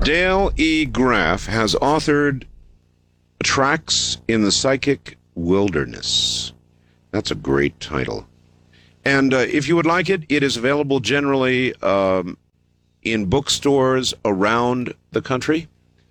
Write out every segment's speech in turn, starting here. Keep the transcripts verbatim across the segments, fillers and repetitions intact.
Dale E. Graff has authored Tracks in the Psychic Wilderness. That's a great title. And uh, if you would like it, it is available generally um, in bookstores around the country.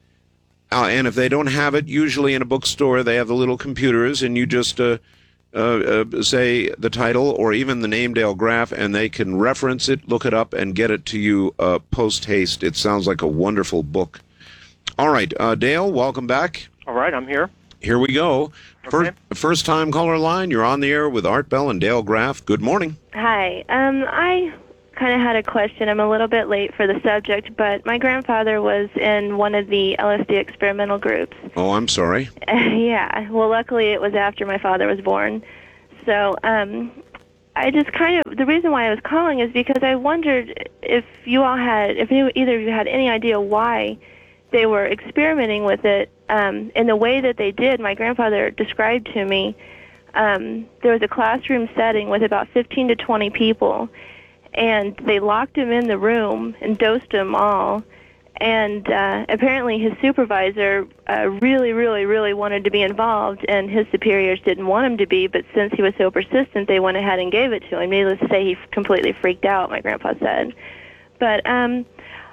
Uh, and if they don't have it, usually in a bookstore, they have the little computers, and you just uh, uh, uh, say the title or even the name Dale Graff, and they can reference it, look it up, and get it to you uh, post-haste. It sounds like a wonderful book. All right, uh, Dale, welcome back. All right, I'm here. Here we go. First, Okay. first time caller line, you're on the air with Art Bell and Dale Graff. Good morning. Hi. Um, I kind of had a question. I'm a little bit late for the subject, but my grandfather was in one of the L S D experimental groups. Oh, I'm sorry. Yeah. Well, luckily it was after my father was born. So um, I just kind of, the reason why I was calling is because I wondered if you all had, if you, either of you had any idea why they were experimenting with it um, in the way that they did. My grandfather described to me um, there was a classroom setting with about fifteen to twenty people, and they locked him in the room and dosed him all. And uh, apparently his supervisor uh, really, really, really wanted to be involved, and his superiors didn't want him to be, but since he was so persistent, they went ahead and gave it to him. Needless to say, he completely freaked out, my grandpa said. But um,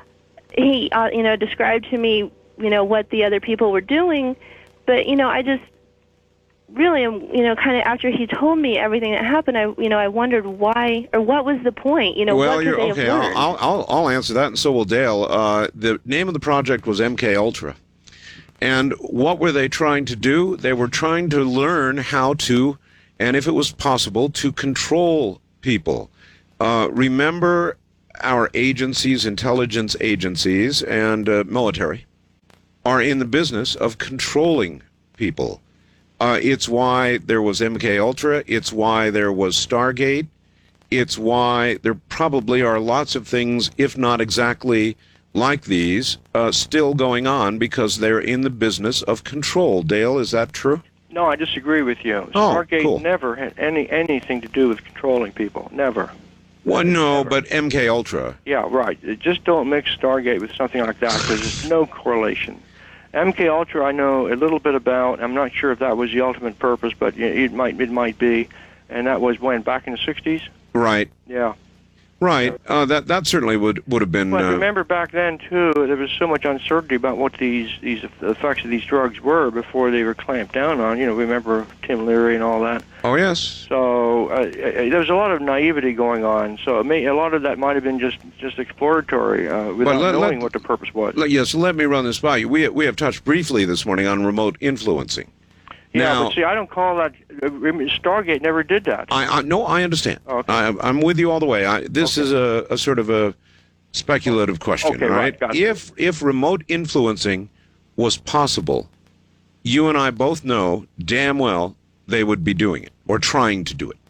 he, uh, you know, described to me, you know, what the other people were doing, but, you know, I just really, you know, kind of after he told me everything that happened, I, you know, I wondered why, or what was the point, you know, well, what could you're they okay. have learned? I'll, I'll I'll answer that, and so will Dale. Uh, the name of the project was M K Ultra, and what were they trying to do? They were trying to learn how to, and if it was possible, to control people. Uh, remember, our agencies, intelligence agencies, and uh, military are in the business of controlling people. Uh, it's why there was M K Ultra. It's why there was Stargate. It's why there probably are lots of things, if not exactly like these, uh, still going on because they're in the business of control. Dale, is that true? No, I disagree with you. Oh, Stargate cool. never had any anything to do with controlling people. Never. Well, no, Never. but M K Ultra. Yeah, right. Just don't mix Stargate with something like that because there's no correlation. M K Ultra, I know a little bit about. I'm not sure if that was the ultimate purpose, but it might it might be. And that was when, back in the sixties? Right. Yeah. Right. Uh, that that certainly would would have been. But Uh, remember back then too, there was so much uncertainty about what these these effects of these drugs were before they were clamped down on. You know, remember Tim Leary and all that. oh yes. So uh, uh, there was a lot of naivety going on. So it may, a lot of that might have been just just exploratory uh, without let- knowing let- what the purpose was. Let- Yes. Let me run this by you. We we have touched briefly this morning on remote influencing. yeah, now- but see, I don't call that. Uh, Stargate never did that. I, I no, I understand. Okay. I, I'm with you all the way. I, this Okay. is a, a sort of a speculative question, Okay, right? right, gotcha. If if remote influencing was possible, you and I both know damn well they would be doing it or trying to do it.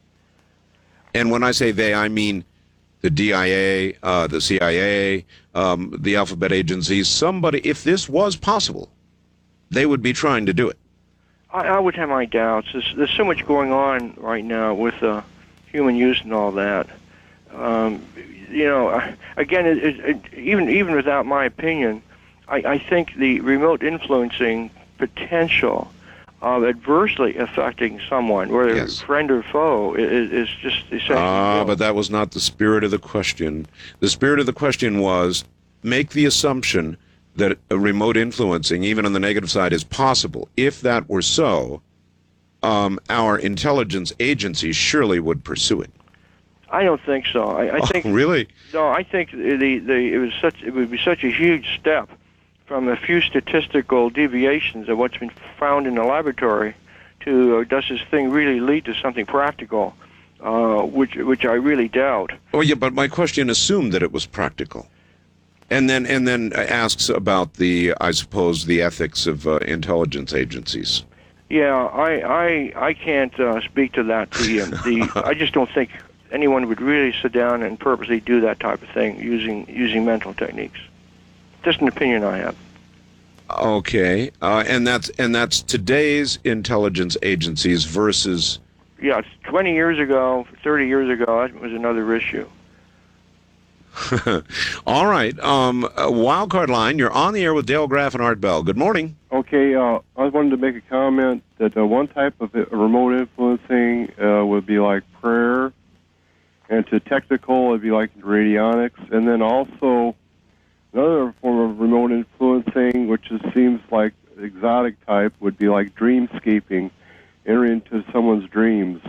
And when I say they, I mean the D I A, uh, the C I A, um, the alphabet agencies. Somebody, if this was possible, they would be trying to do it. I, I would have my doubts. There's, there's so much going on right now with uh, human use and all that. Um, you know, I- again, it, it, it, even even without my opinion, I, I think the remote influencing potential of adversely affecting someone, whether Yes. friend or foe, is, is just essentially. Ah, nil. but that was not the spirit of the question. The spirit of the question was make the assumption that a remote influencing, even on the negative side, is possible. If that were so, um, our intelligence agencies surely would pursue it. I don't think so. I, I think Oh, really? no. I think the, the it was such it would be such a huge step from a few statistical deviations of what's been found in the laboratory to uh, does this thing really lead to something practical, uh, which which I really doubt. Oh, yeah, but my question assumed that it was practical. And then and then asks about the, I suppose, the ethics of uh, intelligence agencies. Yeah, I I I can't uh, speak to that. The um, the I just don't think anyone would really sit down and purposely do that type of thing using using mental techniques. Just an opinion I have. Okay, uh, and that's and that's today's intelligence agencies versus. Yeah, twenty years ago, thirty years ago, that was another issue. All right. Um, uh, Wildcard line, you're on the air with Dale Graff and Art Bell. Good morning. Okay, uh, I wanted to make a comment that uh, one type of uh, remote influencing uh, would be like prayer, and to technical, it'd be like radionics, and then also another form of remote influencing, which is, seems like exotic type, would be like dreamscaping, entering into someone's dreams.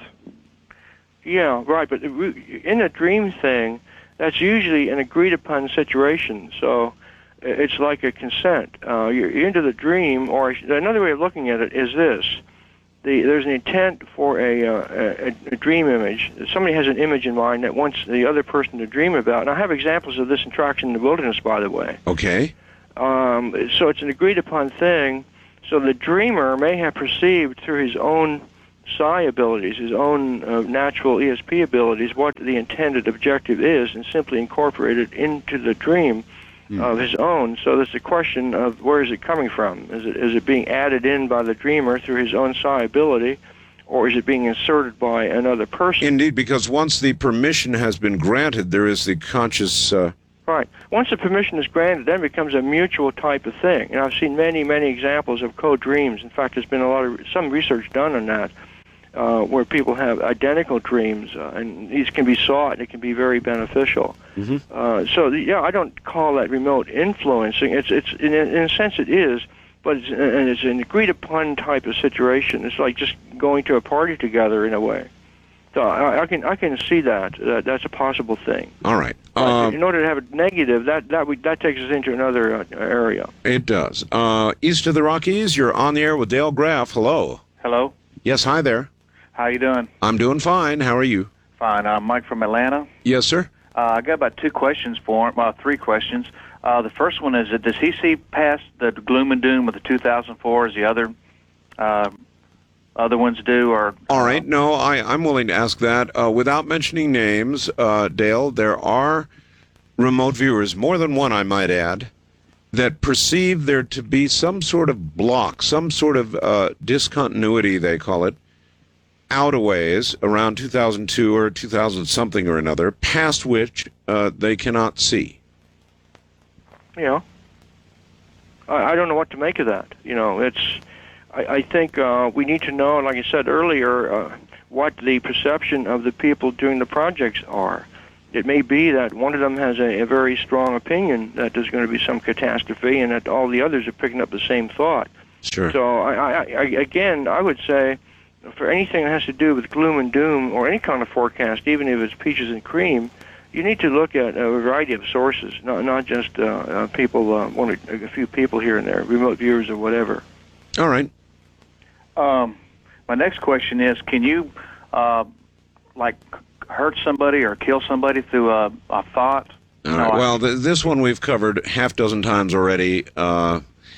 Yeah, right. But in a dream thing, that's usually an agreed-upon situation. So it's like a consent. Uh, you're into the dream, or another way of looking at it is this. The, there's an intent for a, uh, a, a dream image. Somebody has an image in mind that wants the other person to dream about. And I have examples of this in Traction in the Wilderness, by the way. Okay. Um, so it's an agreed-upon thing. So the dreamer may have perceived through his own psi abilities, his own uh, natural E S P abilities, what the intended objective is, and simply incorporate it into the dream mm. of his own. So there's a question of where is it coming from? Is it is it being added in by the dreamer through his own psi ability, or is it being inserted by another person? Indeed, because once the permission has been granted, there is the conscious... Uh... Right. Once the permission is granted, then it becomes a mutual type of thing. And I've seen many, many examples of co-dreams. In fact, there's been a lot of some research done on that. Uh, where people have identical dreams, uh, and these can be sought, and it can be very beneficial. Mm-hmm. Uh, so, the, yeah, I don't call that remote influencing. It's, it's in, a, in a sense, it is, but it's, and it's an agreed-upon type of situation. It's like just going to a party together in a way. So I, I can I can see that. Uh, that's a possible thing. All right. Uh, Um, in order to have a negative, that that we, that takes us into another uh, area. It does. Uh, east of the Rockies, you're on the air with Dale Graff. Hello. Hello. Yes, hi there. How you doing? I'm doing fine. How are you? Fine. I'm Mike from Atlanta. Yes, sir. Uh, I got about two questions for him. Well, three questions. Uh, the first one is, that does he see past the gloom and doom with the two thousand four as the other uh, other ones do? Or all right. No, I, I'm willing to ask that. Uh, without mentioning names, uh, Dale, there are remote viewers, more than one, I might add, that perceive there to be some sort of block, some sort of uh, discontinuity, they call it, out a ways around two thousand two or two thousand something or another, past which uh, they cannot see. Yeah. I, I don't know what to make of that. You know, it's. I, I think uh, we need to know, like I said earlier, uh, what the perception of the people doing the projects are. It may be that one of them has a, a very strong opinion that there's going to be some catastrophe, and that all the others are picking up the same thought. Sure. So, I, I, I, again, I would say, for anything that has to do with gloom and doom or any kind of forecast, even if it's peaches and cream, you need to look at a variety of sources, not not just uh, uh, people, uh, one or a few people here and there, remote viewers or whatever. All right. Um, my next question is, can you, uh, like, hurt somebody or kill somebody through a, a thought? All right. No, Well, th- this one we've covered half dozen times already. Uh,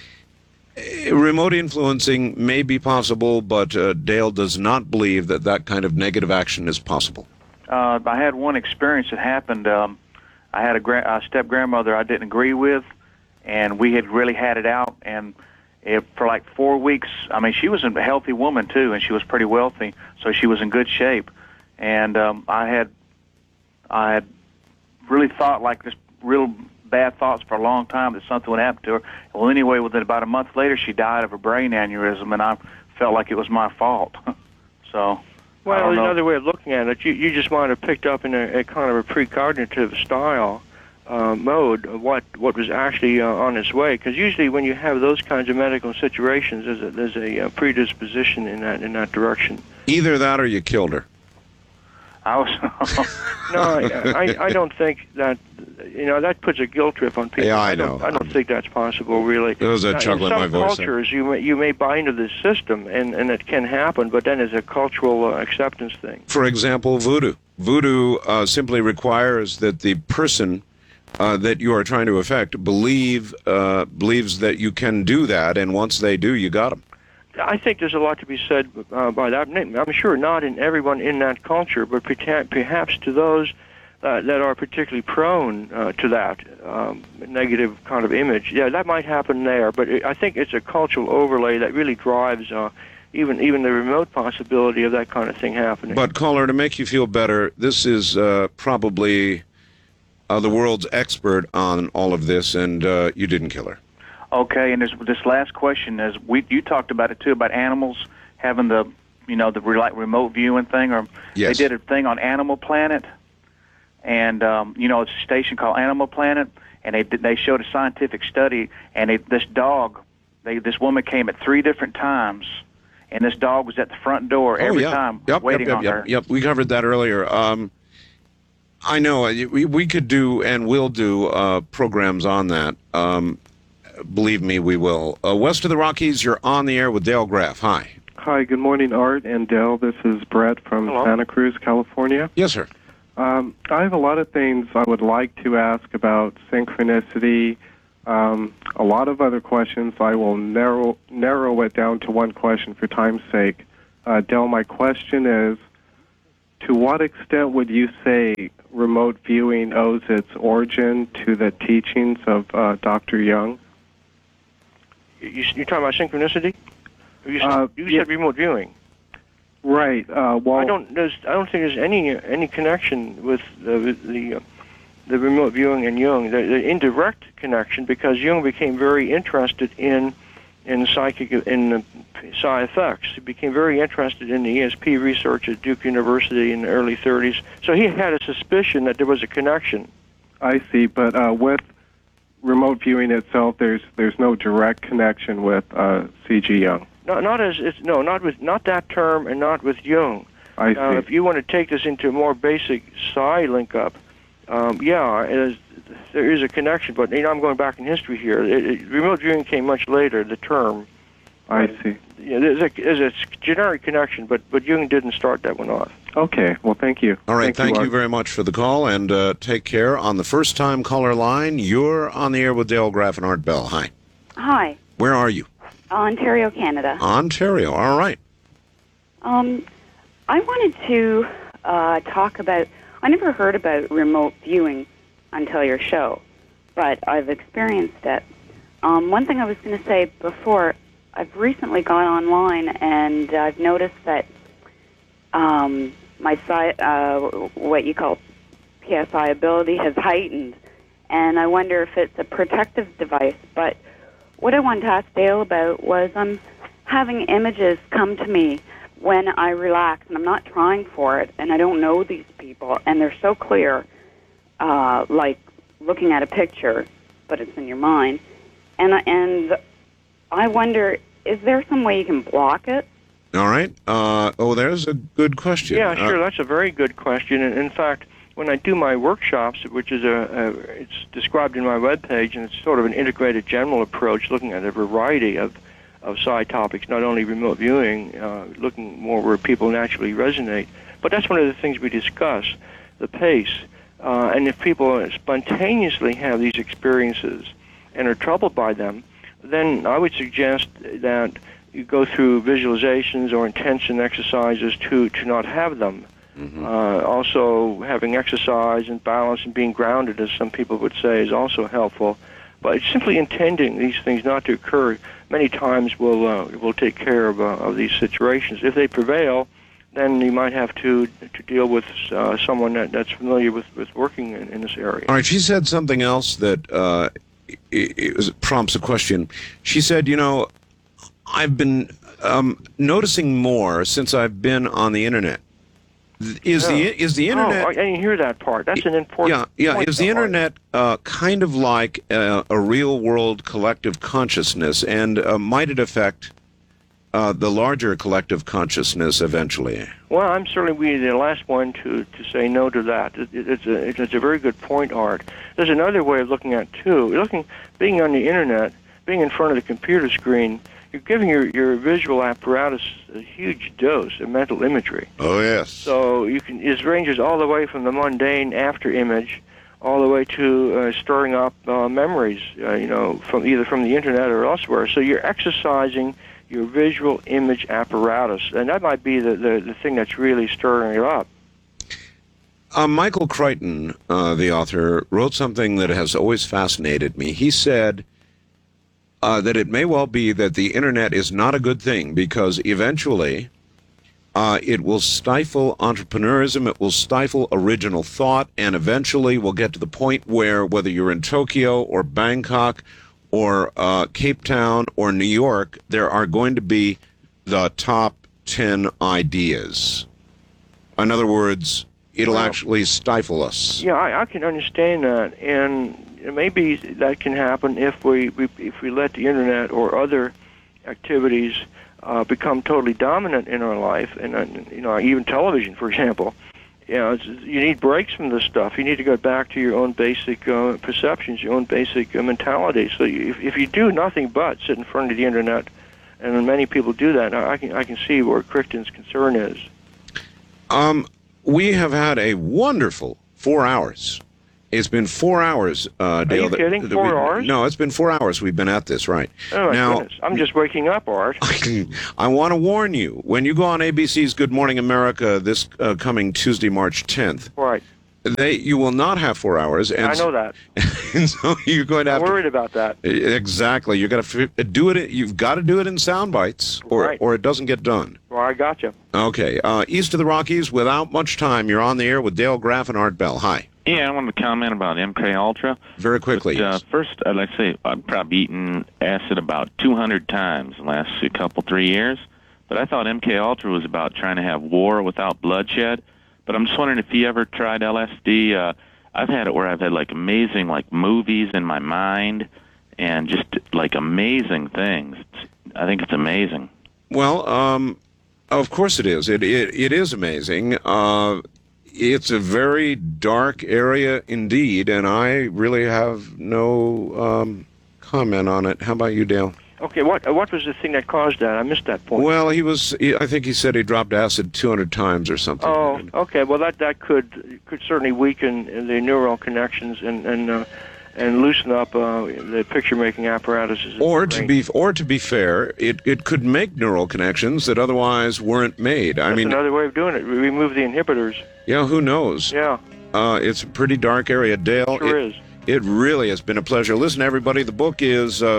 remote influencing may be possible, but uh, Dale does not believe that that kind of negative action is possible. Uh, I had one experience that happened. Um, I had a, gra- a step-grandmother I didn't agree with, and we had really had it out, and it, for like four weeks, I mean, she was a healthy woman, too, and she was pretty wealthy, so she was in good shape. And um, I had I had really thought like this real bad thoughts for a long time that something would happen to her. Well, anyway, within about a month later, she died of a brain aneurysm, and I felt like it was my fault. so, well, I don't know. another way of looking at it, you, you just might have picked up in a, a kind of a precognitive style uh, mode of what, what was actually uh, on its way. Because usually when you have those kinds of medical situations, there's a, there's a uh, predisposition in that in that direction. Either that or you killed her. I was no, I, I, I don't think that, you know, that puts a guilt trip on people. Yeah, I don't, know. I don't think that's possible, really. There was a Now, chuckle in my some voice. cultures, you may, you may buy into this system, and, and it can happen, but then it's a cultural uh, acceptance thing. For example, voodoo. Voodoo uh, simply requires that the person uh, that you are trying to affect believe uh, believes that you can do that, and once they do, you got them. I think there's a lot to be said uh, by that. I'm sure not in everyone in that culture, but perhaps to those uh, that are particularly prone uh, to that um, negative kind of image. Yeah, that might happen there, but it, I think it's a cultural overlay that really drives uh, even even the remote possibility of that kind of thing happening. But, caller, to make you feel better, this is uh, probably uh, the world's expert on all of this, and uh, you didn't kill her. Okay, and this, this last question is, we you talked about it too, about animals having the, you know, the re- like remote viewing thing, or Yes. they did a thing on Animal Planet, and um, you know, it's a station called Animal Planet, and they did- they showed a scientific study, and they, this dog, they this woman came at three different times, and this dog was at the front door every oh, yeah. time, yep, waiting yep, on yep, her. Yep, yep, we covered that earlier. Um, I know, uh, we, we could do and will do uh, programs on that. Um, believe me, we will. Uh, west of the Rockies, you're on the air with Dale Graff. Hi. Hi, good morning, Art and Dell. This is Brett from Hello. Santa Cruz, California. Yes, sir. Um, I have a lot of things I would like to ask about synchronicity. Um, a lot of other questions. I will narrow narrow it down to one question for time's sake. Uh, Dell, my question is, to what extent would you say remote viewing owes its origin to the teachings of uh, Doctor Young? You, you're talking about synchronicity? You said, Uh, you yeah. said remote viewing. Right. Uh, well, I don't. There's. I don't think there's any any connection with the with the, uh, the remote viewing and Jung. The, the indirect connection, because Jung became very interested in in psychic in uh, psi effects. He became very interested in the E S P research at Duke University in the early thirties. So he had a suspicion that there was a connection. I see, but uh, with remote viewing itself, there's there's no direct connection with uh, C G Young. Not not as it's no not with not that term and not with Jung. I see. Uh, if you want to take this into a more basic psi link up, um, yeah, it is, there is a connection. But you know, I'm going back in history here. It, it, remote viewing came much later. The term. I But, see. Yeah, there's a, there's a generic connection, but but Jung didn't start that one off. Okay. Well, thank you. All right, thank, you, Art. very much for the call, and uh, take care. On the first-time caller line, you're on the air with Dale Graff and Art Bell. Hi. Hi, Where are you? Ontario, Canada. Ontario. All right. Um, I wanted to uh, talk about. I never heard about remote viewing until your show, but I've experienced it. Um, one thing I was going to say before, I've recently gone online and I've noticed that um, my psi, uh, what you call P S I ability has heightened, and I wonder if it's a protective device. But what I wanted to ask Dale about was I'm having images come to me when I relax, and I'm not trying for it, and I don't know these people, and they're so clear, uh, like looking at a picture, but it's in your mind. And I- and I wonder, is there some way you can block it? All right. Uh, oh, there's a good question. Yeah, Uh, sure. That's a very good question. And in fact, when I do my workshops, which is a, a it's described in my webpage, and it's sort of an integrated general approach, looking at a variety of of psi topics, not only remote viewing, uh, looking more where people naturally resonate. But that's one of the things we discuss, the pace. Uh, and if people spontaneously have these experiences and are troubled by them, then I would suggest that you go through visualizations or intention exercises to, to not have them. Mm-hmm. Uh, also, having exercise and balance and being grounded, as some people would say, is also helpful. But it's simply intending these things not to occur many times will uh, will take care of, uh, of these situations. If they prevail, then you might have to to deal with uh, someone that, that's familiar with, with working in, in this area. All right, she said something else that uh, it, it was, prompts a question. She said, you know, I've been um, noticing more since I've been on the internet. Is Yeah. the is the internet? Oh, I didn't hear that part. That's an important yeah, yeah. point, Is the though, Art. internet uh, kind of like uh, a real world collective consciousness, and uh, might it affect uh, the larger collective consciousness eventually? Well, I'm certainly be the last one to, to say no to that. It, it, it's, a, it's a very good point, Art. There's another way of looking at it, too. Looking, being on the internet, being in front of the computer screen, you're giving your, your visual apparatus a huge dose of mental imagery. Oh yes. So you can it ranges all the way from the mundane after image, all the way to uh, stirring up uh, memories, uh, you know, from either from the internet or elsewhere. So you're exercising your visual image apparatus, and that might be the, the, the thing that's really stirring it up. Uh, Michael Crichton, uh, the author, wrote something that has always fascinated me. He said uh, that it may well be that the internet is not a good thing because eventually Uh, it will stifle entrepreneurism. It will stifle original thought. And eventually we'll get to the point where whether you're in Tokyo or Bangkok or uh, Cape Town or New York, there are going to be the top ten ideas. In other words, it'll Well, actually stifle us. Yeah, I, I can understand that, and maybe that can happen if we, we if we let the internet or other activities uh, become totally dominant in our life, and uh, you know, even television, for example. You know, it's, you need breaks from this stuff. You need to go back to your own basic uh, perceptions, your own basic uh, mentality. So you, if, if you do nothing but sit in front of the internet, and many people do that, I can I can see where Crichton's concern is. Um, we have had a wonderful four hours. It's been four hours, uh, Dale. Are you that- kidding? that Four we- hours? No, it's been four hours we've been at this, right? Oh, my now, goodness. I'm just waking up, Art. I want to warn you, when you go on A B C's Good Morning America this uh, coming Tuesday, March tenth, Right. they you will not have four hours. And I know that. and so you're going to have I'm to... worried about that. Exactly. You're going to do it. You've got to do it in sound bites, or Right. or it doesn't get done. Well, I got you. Okay. Uh, east of the Rockies, without much time, you're on the air with Dale Graff and Art Bell. Hi. Yeah, I wanted to comment about M K Ultra. Very quickly. But, uh, yes. first, I'd like to say I've probably eaten acid about two hundred times in the last couple, three years. But I thought M K Ultra was about trying to have war without bloodshed. But I'm just wondering if you ever tried L S D. Uh, I've had it where I've had like amazing like movies in my mind and just like amazing things. It's, I think it's amazing. Well, um, of course it is. It it, it is amazing. Uh, it's a very dark area indeed, and I really have no um, comment on it. How about you, Dale? Okay, what what was the thing that caused that? I missed that point. Well, he was. He, I think he said he dropped acid two hundred times or something. Oh, okay. Well, that that could could certainly weaken the neural connections and and uh, and loosen up uh, the picture-making apparatuses. in Or the to brain. be, or to be fair, it, it could make neural connections that otherwise weren't made. I That's mean, another way of doing it. We remove the inhibitors. yeah, who knows? Yeah, Uh, it's a pretty dark area, Dale. sure it, is. It really has been a pleasure. Listen, everybody, the book is uh,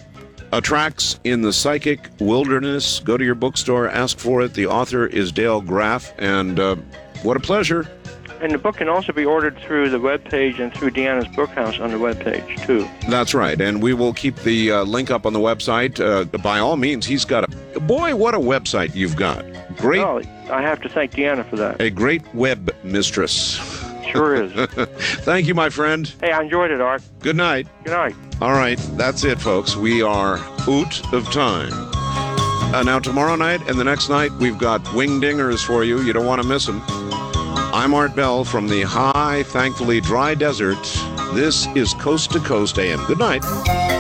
Tracks in the Psychic Wilderness. Go to your bookstore, ask for it. The author is Dale Graff, and uh, what a pleasure. And the book can also be ordered through the webpage and through Deanna's Bookhouse on the webpage, too. That's right, and we will keep the uh, link up on the website. Uh, by all means, he's got a... Boy, what a website you've got. Great, Oh, I have to thank Deanna for that. a great web mistress. Sure is. Thank you, my friend. Hey, I enjoyed it, Art. Good night. Good night. All right, that's it, folks. We are out of time. Uh, now, tomorrow night and the next night, we've got wingdingers for you. You don't want to miss them. I'm Art Bell from the high, thankfully dry desert. This is Coast to Coast A M. Good night.